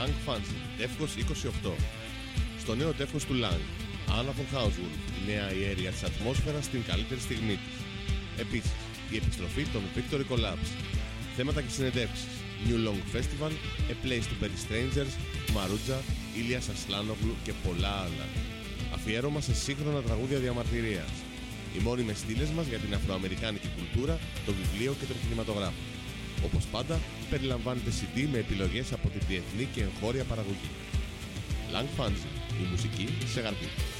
Lang Fanzine, τεύχος 28. Στο νέο τεύχος του Lang, Anna von Hauswolf, η νέα ιέρια της ατμόσφαιρας στην καλύτερη στιγμή της. Επίσης, η επιστροφή των Victory Collabs. Θέματα και συνεντεύξεις. New Long Festival, A Place to Bury Strangers, Maruja, Ilias Aslanoglu και πολλά άλλα. Αφιέρωμα σε σύγχρονα τραγούδια διαμαρτυρίας. Οι μόνιμες στήλες μας για την αφροαμερικάνικη κουλτούρα, το βιβλίο και τον κινηματογράφο. Όπως πάντα, περιλαμβάνεται CD με επιλογές από την διεθνή και εγχώρια παραγωγή. Lang Fanzine, η μουσική σε γαρπή.